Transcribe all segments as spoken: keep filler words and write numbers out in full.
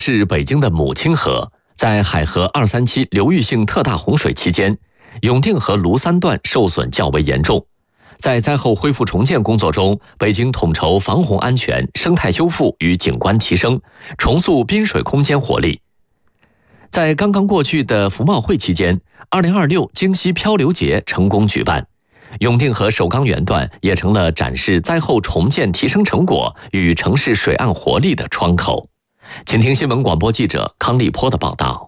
是北京的母亲河，在海河二三期流域性特大洪水期间，永定河卢三段受损较为严重。在灾后恢复重建工作中，北京统筹防洪安全、生态修复与景观提升，重塑滨水空间活力。在刚刚过去的服贸会期间，二零二六京西漂流节成功举办，永定河首钢源段也成了展示灾后重建提升成果与城市水岸活力的窗口。请听新闻广播记者康立波的报道。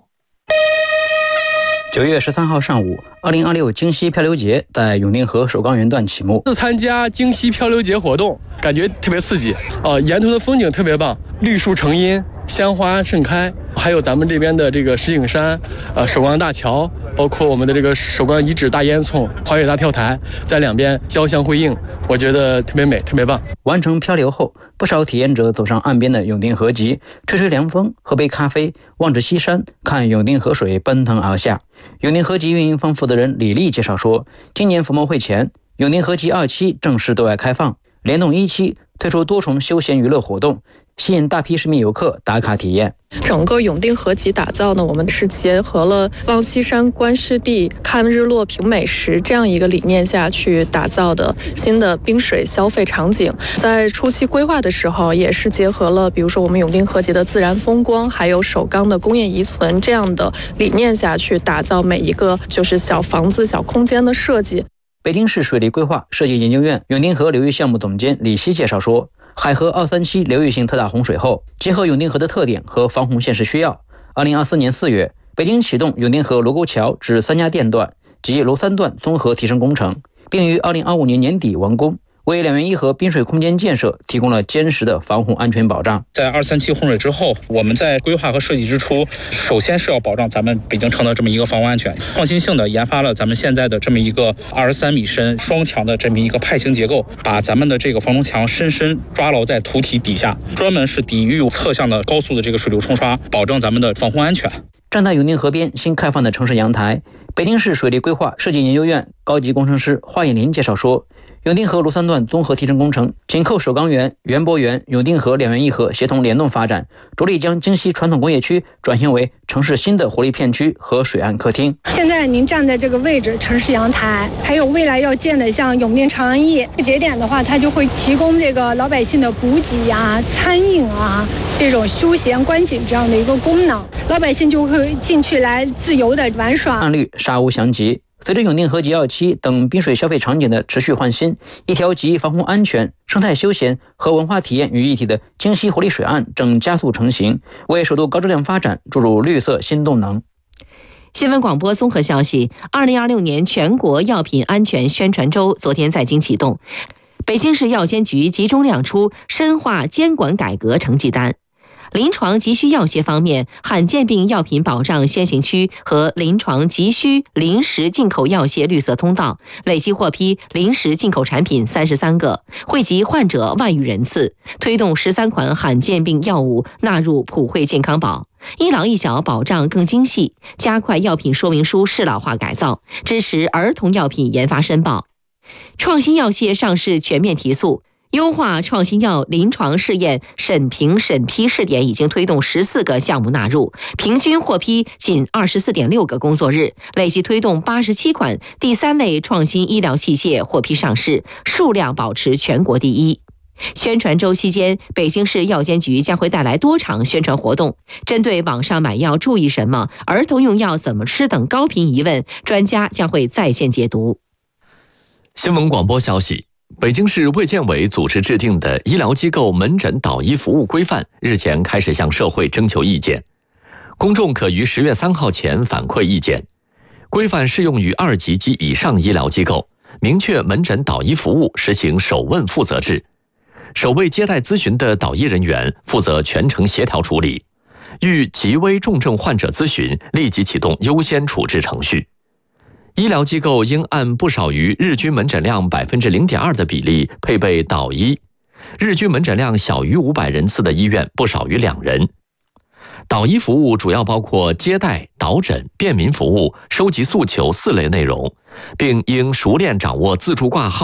九月十三号上午，二零二六京西漂流节在永定河首钢源段启幕。 是参加京西漂流节活动，感觉特别刺激啊！沿途的风景特别棒，绿树成荫，香花盛开，还有咱们这边的这个石景山、呃首钢大桥，包括我们的这个首钢遗址大烟囱、跨越大跳台，在两边交相辉映，我觉得特别美，特别棒。 完成漂流后，不少体验者走上岸边的永定河脊，吹吹凉风，喝杯咖啡，望着西山，看永定河水奔腾而下。永定河脊运营方负责人李丽介绍说，今年服贸会前，永定河脊二期正式对外开放，联动一期推出多重休闲娱乐活动，吸引大批市民游客打卡体验。 整个永定河脊打造呢，我们是结合了望西山观湿地、看日落、品美食这样一个理念下去打造的新的滨水消费场景。在初期规划的时候，也是结合了比如说我们永定河脊的自然风光，还有首钢的工业遗存这样的理念下去打造每一个就是小房子、小空间的设计。 北京市水利规划设计研究院永定河流域项目总监李希介绍说，海河二三期流域性特大洪水后，结合永定河的特点和防洪现实需要，二零二四年四月，北京启动永定河卢沟桥至三家店段及卢三段综合提升工程，并于二零二五年年底完工，为两源一河滨水空间建设提供了坚实的防洪安全保障。 在二三期洪水之后，我们在规划和设计之初，首先是要保障咱们北京城的这么一个防洪安全，创新性的研发了咱们现在的这么一个二十三米深双墙的这么一个派型结构，把咱们的这个防洪墙深深抓牢在土体底下，专门是抵御侧向的高速的这个水流冲刷，保证咱们的防洪安全。 站在永定河边新开放的城市阳台，北京市水利规划设计研究院高级工程师华野林介绍说，永定河卢三段综合提升工程紧扣首钢源、园博园、永定河两源一河协同联动发展，着力将京西传统工业区转型为城市新的活力片区和水岸客厅。 现在您站在这个位置，城市阳台，还有未来要建的像永定长安驿节点的话，它就会提供这个老百姓的补给啊、餐饮啊这种休闲观景这样的一个功能，老百姓就会进去来自由的玩耍。 岸绿沙屋祥集。随着永定河脊二期等滨水消费场景的持续换新，一条集防洪安全、生态休闲和文化体验于一体的京西活力水岸正加速成型，为首都高质量发展注入绿色新动能。 新闻广播综合消息，二零二六年全国药品安全宣传周昨天在京启动，北京市药监局集中亮出深化监管改革成绩单。临床急需药械方面，罕见病药品保障先行区和临床急需临时进口药械绿色通道累计获批临时进口产品三十三个，惠及患者万余人次，推动十三款罕见病药物纳入普惠健康宝，一老一小保障更精细，加快药品说明书适老化改造，支持儿童药品研发申报，创新药械上市全面提速。优化创新药临床试验审评审批试点已经推动十四个项目纳入，平均获批仅 二十四点六个工作日，累计推动八十七款第三类创新医疗器械获批上市，数量保持全国第一。宣传周期间，北京市药监局将会带来多场宣传活动，针对网上买药注意什么、儿童用药怎么吃等高频疑问，专家将会在线解读。 新闻广播消息，北京市卫健委组织制定的医疗机构门诊导医服务规范日前开始向社会征求意见，公众可于十月三号前反馈意见。规范适用于二级及以上医疗机构，明确门诊导医服务实行首问负责制，首位接待咨询的导医人员负责全程协调处理，遇极危重症患者咨询，立即启动优先处置程序。医疗机构应按不少于日均门诊量 百分之零点二 的比例配备导医，日均门诊量小于五百人次的医院不少于两人。导医服务主要包括接待、导诊、便民服务、收集诉求四类内容，并应熟练掌握自助挂号、